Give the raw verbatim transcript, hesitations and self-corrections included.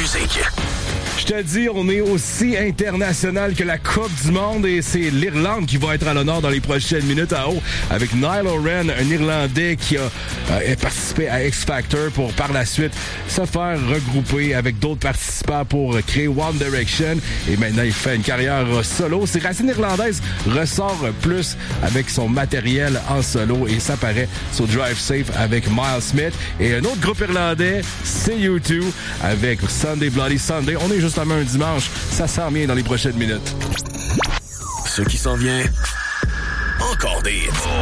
musique. Je te dis, on est aussi international que la Coupe du Monde et c'est l'Irlande qui va être à l'honneur dans les prochaines minutes à haut avec Niall Horan, un Irlandais qui a euh, participé à X Factor pour par la suite se faire regrouper avec d'autres participants pour créer One Direction et maintenant il fait une carrière solo. Ses racines irlandaises ressort plus avec son matériel en solo et ça paraît sur Drive Safe avec Miles Smith et un autre groupe irlandais, c'est U deux avec Sunday Bloody Sunday. On est justement un dimanche, ça s'en vient dans les prochaines minutes. Ce qui s'en vient, encore des hits.